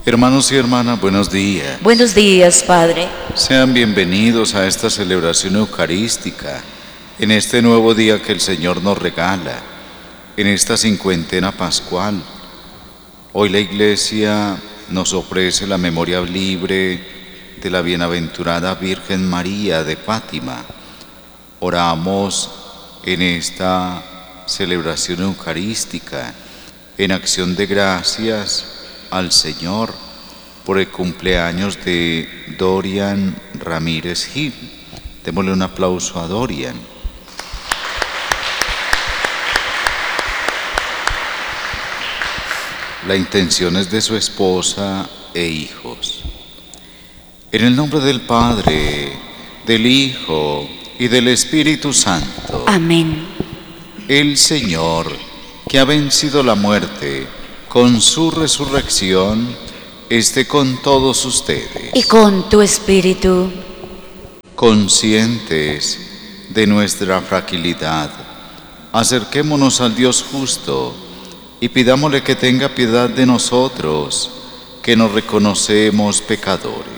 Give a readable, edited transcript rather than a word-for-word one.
Hermanos y hermanas, buenos días. Buenos días, Padre. Sean bienvenidos a esta celebración eucarística, en este nuevo día que el Señor nos regala, en esta cincuentena pascual. Hoy la Iglesia nos ofrece la memoria libre de la bienaventurada Virgen María de Fátima. Oramos en esta celebración eucarística, en acción de gracias al Señor por el cumpleaños de Dorian Ramírez Gil. Démosle un aplauso a Dorian. La intención es de su esposa e hijos. En el nombre del Padre, del Hijo y del Espíritu Santo. Amén. El Señor, que ha vencido la muerte con su resurrección, esté con todos ustedes. Y con tu espíritu. Conscientes de nuestra fragilidad, acerquémonos al Dios justo y pidámosle que tenga piedad de nosotros, que nos reconocemos pecadores.